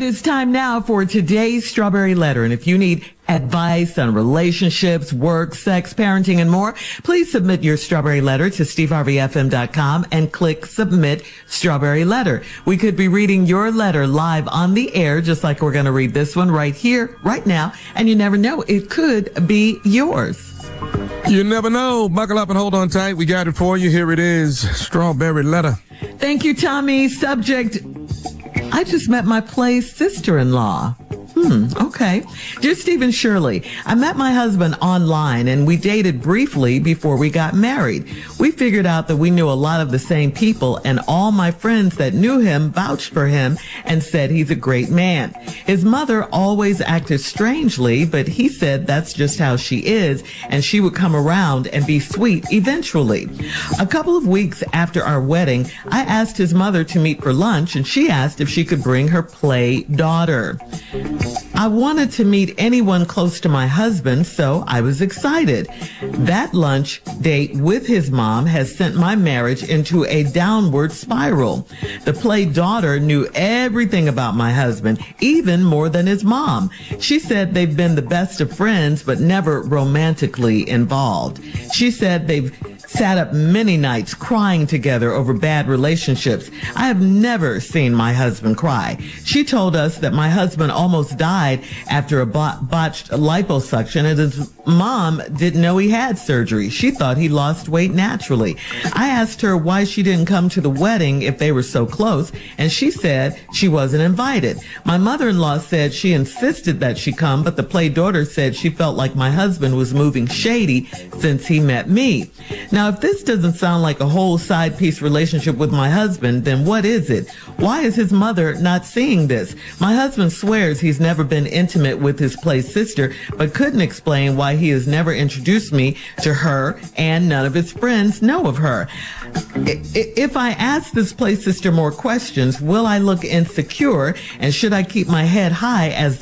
is time now for today's Strawberry Letter. And if you need advice on relationships, work, sex, parenting, and more, please submit your Strawberry Letter to steveharveyfm.com and click Submit Strawberry Letter. We could be reading your letter live on the air, just like we're going to read this one right here, right now. And you never know, it could be yours. You never know. Buckle up and hold on tight. We got it for you. Here it is. Strawberry Letter. Thank you, Tommy. Subject: I just met my play sister-in-law. Okay. Dear Steve and Shirley, I met my husband online and we dated briefly before we got married. We figured out that we knew a lot of the same people, and all my friends that knew him vouched for him and said he's a great man. His mother always acted strangely, but he said that's just how she is, and she would come around and be sweet eventually. A couple of weeks after our wedding, I asked his mother to meet for lunch, and she asked if she could bring her play daughter. I wanted to meet anyone close to my husband, so I was excited. That lunch date with his mom has sent my marriage into a downward spiral. The play daughter knew everything about my husband, even more than his mom. She said they've been the best of friends, but never romantically involved. She said they've sat up many nights crying together over bad relationships. I have never seen my husband cry. She told us that my husband almost died after a botched liposuction, and his mom didn't know he had surgery. She thought he lost weight naturally. I asked her why she didn't come to the wedding if they were so close, and she said she wasn't invited. My mother-in-law said she insisted that she come, but the play daughter said she felt like my husband was moving shady since he met me. Now, if this doesn't sound like a whole side piece relationship with my husband, then what is it? Why is his mother not seeing this? My husband swears he's never been intimate with his play sister, but couldn't explain why he has never introduced me to her, and none of his friends know of her. If I ask this play sister more questions, will I look insecure, and should I keep my head high as